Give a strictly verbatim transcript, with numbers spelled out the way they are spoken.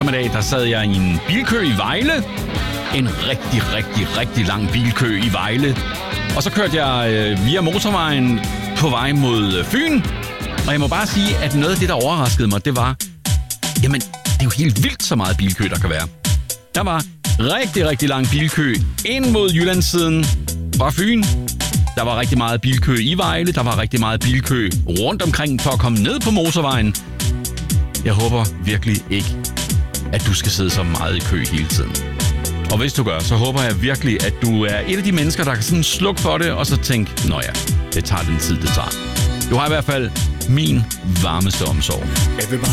formiddag, der sad jeg i en bilkø i Vejle. En rigtig, rigtig, rigtig lang bilkø i Vejle. Og så kørte jeg øh, via motorvejen på vej mod Fyn. Og jeg må bare sige, at noget af det, der overraskede mig, det var... Jamen, det er jo helt vildt, så meget bilkø, der kan være. Der var rigtig, rigtig lang bilkø ind mod Jyllandssiden fra Fyn. Der var rigtig meget bilkø i Vejle. Der var rigtig meget bilkø rundt omkring for at komme ned på motorvejen. Jeg håber virkelig ikke, at du skal sidde så meget i kø hele tiden. Og hvis du gør, så håber jeg virkelig, at du er et af de mennesker, der kan sådan slukke for det, og så tænke, nå ja, det tager den tid, det tager. Du har i hvert fald min varmeste omsorg.